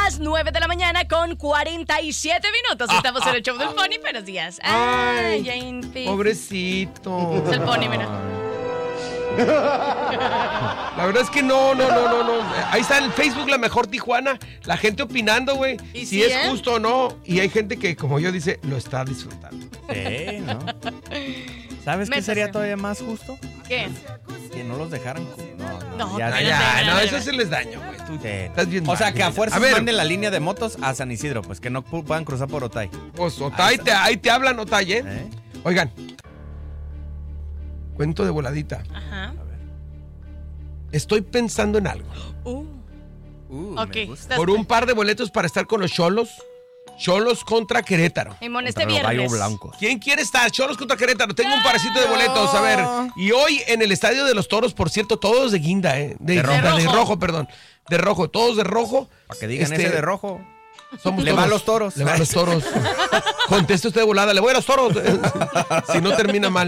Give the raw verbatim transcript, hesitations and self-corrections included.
las nueve de la mañana con cuarenta y siete minutos. Estamos en el show del Pony. Buenos días. Ay, Jane P. Pobrecito. Es el Pony, mira. La verdad es que no, no, no, no, no. Ahí está en Facebook La Mejor Tijuana. La gente opinando, güey. Si sí, es eh? justo o no. Y hay gente que, como yo dice, lo está disfrutando. Sí, ¿no? ¿Sabes Métase. qué sería todavía más justo? ¿Qué? Que no los dejaran. No, no, No, ya, espérate, Ya, espérate, no, espérate. eso se les daño, güey. Tú Sí. estás bien O sea, mal, que a güey. fuerzas A ver, manden la línea de motos a San Isidro, pues que no pu- puedan cruzar por Otay. pues Otay, te, ahí te hablan, Otay, ¿eh? ¿Eh? Oigan. Cuento de voladita. Ajá. Estoy pensando en algo. Uh, Uh, ok. me gusta. Estás- Por un par de boletos para estar con los Cholos. Cholos contra Querétaro. Simón, este Contra los viernes. Gallos Blancos. ¿Quién quiere estar? Cholos contra Querétaro. Tengo un parecito de boletos. A ver. Y hoy en el Estadio de los Toros, por cierto, todos de guinda, ¿eh? De, De rojo. de rojo, perdón. De rojo, todos de rojo. Para que digan Este, ese de rojo. Somos Le toros. va a los toros. Le va a los toros. Conteste usted de volada. Le voy a los toros. Si no termina mal.